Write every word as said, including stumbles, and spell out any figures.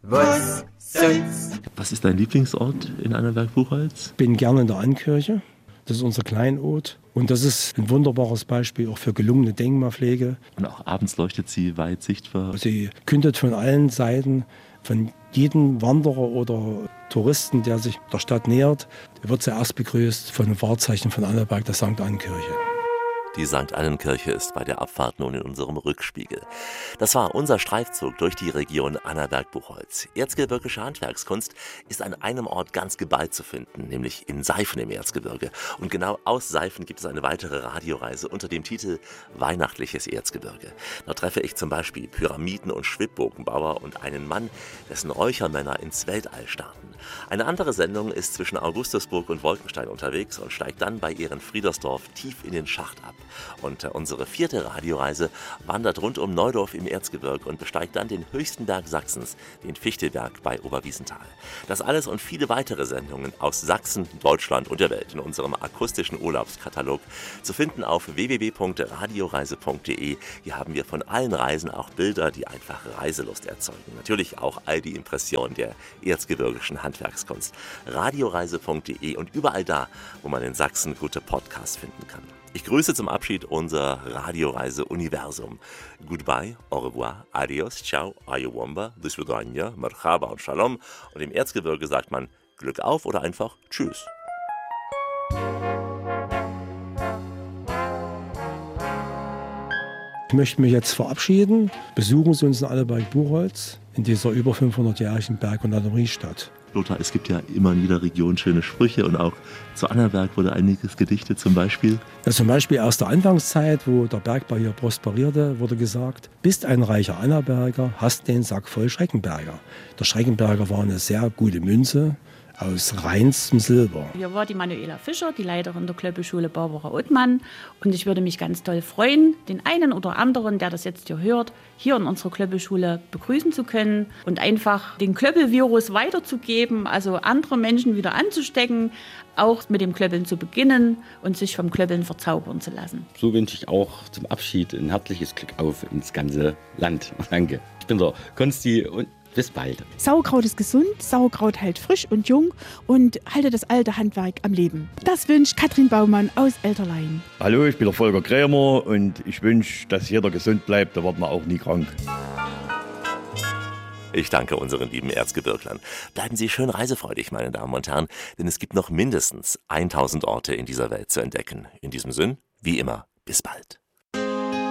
Was sonst? Was ist dein Lieblingsort in Annaberg-Buchholz? Bin gerne in der Annkirche. Das ist unser Kleinod. Und das ist ein wunderbares Beispiel auch für gelungene Denkmalpflege. Und auch abends leuchtet sie weit sichtbar. Sie kündet von allen Seiten, von jedem Wanderer oder Touristen, der sich der Stadt nähert, wird zuerst begrüßt von dem Wahrzeichen von Annaberg, der Sankt Annenkirche. Die Sankt Annenkirche ist bei der Abfahrt nun in unserem Rückspiegel. Das war unser Streifzug durch die Region Annaberg-Buchholz. Erzgebirgische Handwerkskunst ist an einem Ort ganz geballt zu finden, nämlich in Seifen im Erzgebirge. Und genau aus Seifen gibt es eine weitere Radioreise unter dem Titel Weihnachtliches Erzgebirge. Dort treffe ich zum Beispiel Pyramiden- und Schwibbogenbauer und einen Mann, dessen Räuchermänner ins Weltall starten. Eine andere Sendung ist zwischen Augustusburg und Wolkenstein unterwegs und steigt dann bei Ehrenfriedersdorf tief in den Schacht ab. Und äh, unsere vierte Radioreise wandert rund um Neudorf im Erzgebirge und besteigt dann den höchsten Berg Sachsens, den Fichtelberg bei Oberwiesenthal. Das alles und viele weitere Sendungen aus Sachsen, Deutschland und der Welt in unserem akustischen Urlaubskatalog zu finden auf w w w punkt radioreise punkt d e. Hier haben wir von allen Reisen auch Bilder, die einfach Reiselust erzeugen. Natürlich auch all die Impressionen der erzgebirgischen Handwerkskunst. radioreise punkt d e und überall da, wo man in Sachsen gute Podcasts finden kann. Ich grüße zum Abschied unser Radioreise-Universum. Goodbye, au revoir, adios, ciao, ayowamba, do svidania, marhaba und shalom. Und im Erzgebirge sagt man Glück auf oder einfach Tschüss. Ich möchte mich jetzt verabschieden. Besuchen Sie uns in Annaberg-Buchholz in dieser über fünfhundertjährigen Berg- und Landeriestadt. Lothar, es gibt ja immer in jeder Region schöne Sprüche und auch zu Annaberg wurde einiges gedichtet, zum Beispiel. Ja, zum Beispiel aus der Anfangszeit, wo der Bergbau hier prosperierte, wurde gesagt, bist ein reicher Annaberger, hast den Sack voll Schreckenberger. Der Schreckenberger war eine sehr gute Münze aus reinstem Silber. Hier war die Manuela Fischer, die Leiterin der Klöppelschule Barbara Ottmann. Und ich würde mich ganz doll freuen, den einen oder anderen, der das jetzt hier hört, hier in unserer Klöppelschule begrüßen zu können und einfach den Klöppelvirus weiterzugeben, also andere Menschen wieder anzustecken, auch mit dem Klöppeln zu beginnen und sich vom Klöppeln verzaubern zu lassen. So wünsche ich auch zum Abschied ein herzliches Glück auf ins ganze Land. Danke. Ich bin der Konsti und bis bald. Sauerkraut ist gesund, Sauerkraut hält frisch und jung und halte das alte Handwerk am Leben. Das wünscht Katrin Baumann aus Elterlein. Hallo, ich bin der Volker Krämer und ich wünsche, dass jeder gesund bleibt, da wird man auch nie krank. Ich danke unseren lieben Erzgebirglern. Bleiben Sie schön reisefreudig, meine Damen und Herren, denn es gibt noch mindestens tausend Orte in dieser Welt zu entdecken. In diesem Sinn, wie immer, bis bald.